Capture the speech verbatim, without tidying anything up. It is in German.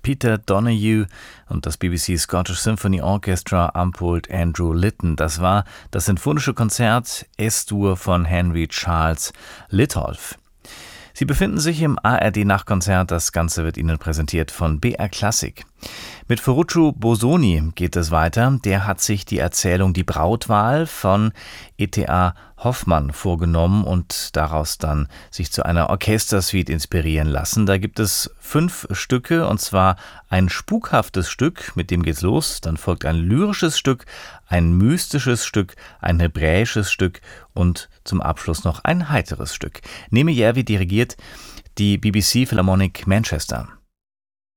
Peter Donoghue und das B B C Scottish Symphony Orchestra am Pult Andrew Litton. Das war das sinfonische Konzert Es-Dur von Henry Charles Litolff. Sie befinden sich im A R D-Nachtkonzert. Das Ganze wird Ihnen präsentiert von B R Klassik. Mit Ferruccio Bosoni geht es weiter. Der hat sich die Erzählung Die Brautwahl von E T A Hoffmann vorgenommen und daraus dann sich zu einer Orchestersuite inspirieren lassen. Da gibt es fünf Stücke, und zwar ein spukhaftes Stück, mit dem geht's los. Dann folgt ein lyrisches Stück, ein mystisches Stück, ein hebräisches Stück und zum Abschluss noch ein heiteres Stück. Neme Järvi dirigiert die B B C Philharmonic Manchester.